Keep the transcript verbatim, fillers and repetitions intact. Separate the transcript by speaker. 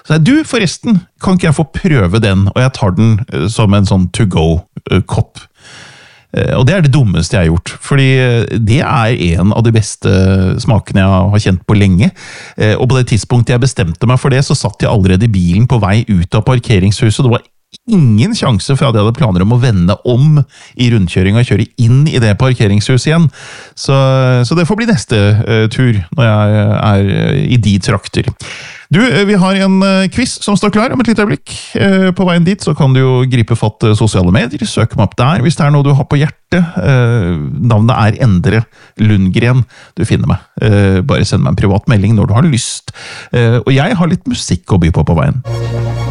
Speaker 1: Så jeg, du forresten, kan ikke jeg få prøve den? Og jeg tar den som en sånn to-go-kopp. Og det er det dummeste jeg har gjort, fordi det er en av de beste smakene jeg har kjent på lenge. Og på det tidspunktet jeg bestemte meg for det, så satt jeg allerede i bilen på vei ut av parkeringshuset. Det var ingen sjanse for at jeg hadde planer om å vende om i rundkjøring og kjøre inn i det parkeringshuset igjen. Så, så det får bli neste uh, tur når jeg er i de trakter. Du, vi har en quiz som står klar om et lite øyeblikk. På veien dit så kan du jo gripe fatt sosiale medier, søk meg opp der hvis det er noe du har på hjertet. Navnet er Endre Lundgren. Du finner meg. Bare send meg en privat melding når du har lyst. Og jeg har litt musikk å by på på veien.